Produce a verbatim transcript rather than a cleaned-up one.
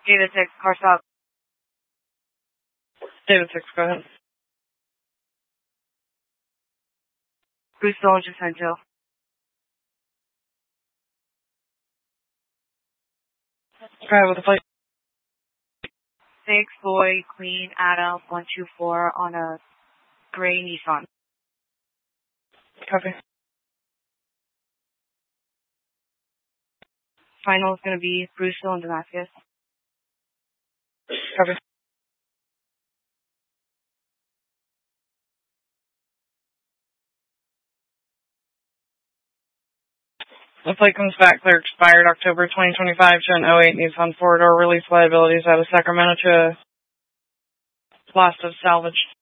David six, car stop. David six, go ahead. Bristol, Jacinto. Go ahead with the plate. six, Boy, Queen, Adam, one two four on a gray Nissan. Copy. Final is going to be Bristol and Damascus. Copy. The plate comes back clear expired October twenty twenty-five to an oh eight Nissan four-door release liabilities out of Sacramento to loss of salvage.